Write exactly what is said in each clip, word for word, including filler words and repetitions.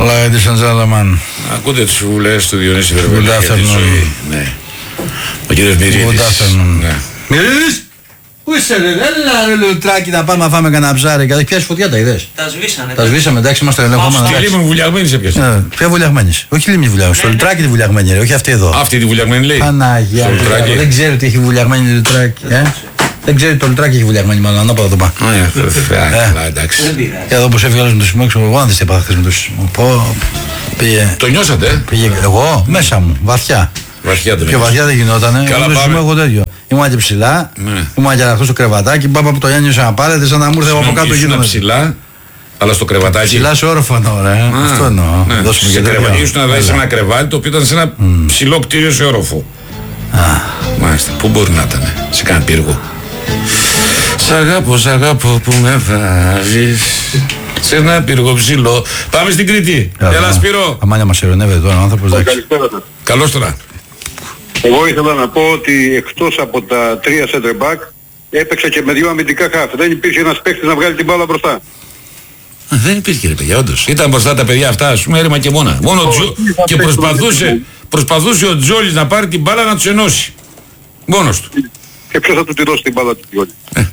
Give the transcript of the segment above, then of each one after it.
Ladies and gentlemen. Ακούτε τις βουλές του Διονύση Βερβέλη. Good afternoon. Ναι. Ο κύριος Μυρίδης. Good afternoon. Ναι. Μυρίδης! Πού είσαι ρε, έλα ρε λουτράκι να πάμε να φάμε κανένα ψάρι. Έχει πιάσει φωτιά τα είδες. Τα σβήσανε. Τα σβήσαμε, εντάξει, είμαστε ελεγχόμενα. Στη λίμνη βουλιαγμένη σε πιάσε. Ποια βουλιαγμένη. Όχι λίμνη βουλιαγμένη. Στο λουτράκι τη βουλιαγμένη, όχι αυτή εδώ. Αυτή τη βουλιαγμένη λέει. Παναγία. Δεν ξέρει ότι έχει βουλιαγμένη λουτράκι. Δεν ξέρει το λουτράκι έχει βουλιαγμένη, μάλλον ανάποδα το πά. Α, εντάξει. Και εδώ που σε έβγαλε με το σημείο, εγώ αν δεν σε είπα χθες με το σημείο. Πήγε. Το νιώσατε. Πήγε εγώ μέσα μου, βαθιά. Βαθιά δεν πιο βαθιά δεν γινότανε. Καλά εγώ πάμε. Εγώ τέτοιο. Ήμουν και ψηλά. Ναι. Ήμουν και αυτό στο κρεβατάκι. Μπάπα που το ένιωσα να πάρετε σαν να μου ήρθε από κάτω γύρω. Ψηλά, αλλά στο κρεβατάκι. Ψηλά σε όροφο, ωραία. Αυτό εννοώ. Ναι. Δώσουμε σε και κρεβατάκι. Ήσουν να δει σε ένα κρεβάτι το οποίο ήταν σε ένα mm. ψηλό κτίριο σε όροφο. Μάλιστα. Πού μπορεί να ήταν, σε κανένα πύργο. Σ' αγάπω, σ' αγάπω που με βάζεις σε ένα πύργο ψηλό. Πάμε στην Κρήτη. Έλα, Έλα Σπύρο. Αμάνια μας ειρωνεύεται τώρα ο άνθρωπος. Καλώς τώρα. Εγώ ήθελα να πω ότι εκτός από τα τρία center back έπαιξα και με δύο αμυντικά χαφ. Δεν υπήρχε ένας παίκτης να βγάλει την μπάλα μπροστά. Δεν υπήρχε ρε παιδιά, όντως. Ήταν μπροστά τα παιδιά αυτά, ας πούμε, έρημα και μόνα. Μόνο Τζο... και προσπαθούσε, προσπαθούσε ο Τζόλης να πάρει την μπάλα να τους ενώσει. Μόνος του. Και ποιος θα του τη δώσει την μπάλα του Τζόλη. Ε.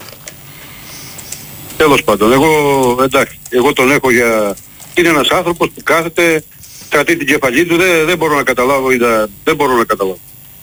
Τέλος πάντων, εγώ εντάξει, εγώ τον έχω για... Είναι ένας άνθρωπος που κάθεται, κρατεί την κεφαλή του, δεν, δεν μπορώ να καταλάβω, είδα, δεν μπορώ να καταλάβω.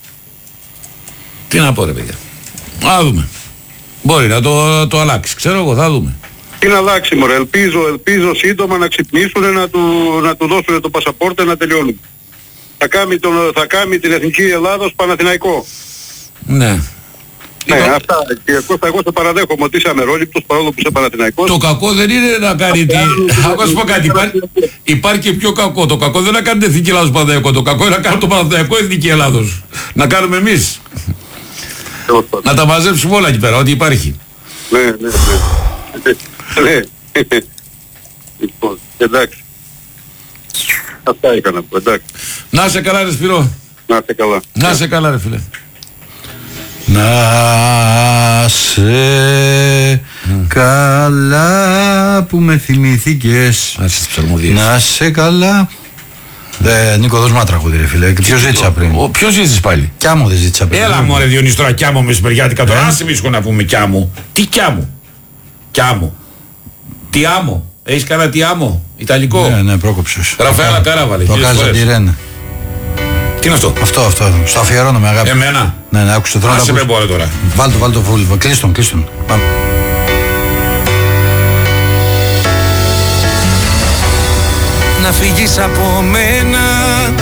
Τι να πω ρε παιδιά. Να δούμε. Μπορεί να το, το αλλάξει, ξέρω εγώ, θα δούμε. Τι να αλλάξει μωρέ, ελπίζω, ελπίζω σύντομα να ξυπνήσουν, να του, να του δώσουν το πασαπόρτε να τελειώνουν. Θα κάνει, τον, θα κάνει την Εθνική Ελλάδος Παναθηναϊκό. Ναι. Ναι, το... αυτά. Και Κώστα, εγώ σε παραδέχομαι ότι είσαι αμερόληπτος παρόλο που είσαι Παναθηναϊκός. Το κακό δεν είναι να κάνει τι... Θα σου πω κάτι, υπάρχει, υπάρχει και πιο κακό. Το κακό δεν είναι να κάνετε Εθνική Ελλάδος Παναθηναϊκό. Το κακό είναι να κάνουμε το Παναθηναϊκό Εθνική Ελλάδος. Να κάνουμε εμείς. Να τα μαζέψουμε όλα εκεί πέρα, ό,τι υπάρχει. Ναι, ναι, ναι. Ναι. Λοιπόν, εντάξει. Αυτά είχα να πω, εντάξει. Να σε καλά ρε Σπύρο. Να σε καλά. Να σε καλά ρε φίλε. Να σε mm. καλά που με θυμηθήκες. Να σε καλά. Δε, Νίκο, δώσ' μα τραγούδι ρε φίλε. Ποιος ζήτησα πριν. Ο, ποιος ζήτησες πάλι. Κι άμμο δεν ζήτησα πριν. Έλα μωρέ Διονύση τώρα κι άμμο μεσημεριάτικα τώρα. Άσε μη να πούμε κι άμμο. Τι κι άμμο. Κι άμμο. Τι άμμο. Έχεις κανένα τι άμμο. Ιταλικό. Ναι, ναι, πρόκοψες. Ραφαέλα Κάραβαλε. Το Κάζα Τιρέν. Τι είναι αυτό. Αυτό, αυτό. Στο αφιερώνω με αγάπη. Εμένα. Ναι, ναι, άκουσε τώρα. Άσε με μπορεί τώρα. Βάλ' το, βάλ' το φούλ. Κλείστον, κλείστον. Πάμε. Να φύγεις από μένα,